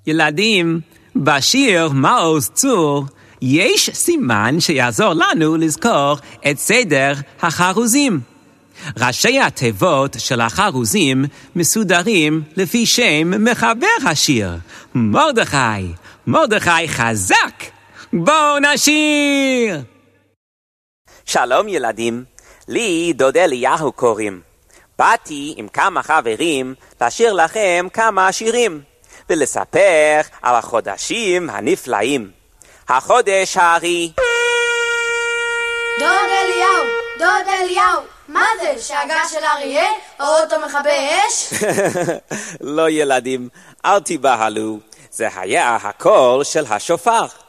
ילדים, בשיר מעוז צור יש סימן שיעזור לנו לזכור את סדר החרוזים. ראשי התיבות של החרוזים מסודרים לפי שם מחבר השיר, מרדכי. מרדכי חזק! בואו נשיר! שלום ילדים, לי דוד אליהו קוראים. באתי עם כמה חברים לשיר לכם כמה שירים ולספר על החודשים הנפלאים. החודש הארי. דוד אליהו, מה זה? שאגה של אריה? או אותו מכבי אש? לא ילדים, אל תיבהלו, זה היה הקול של השופר.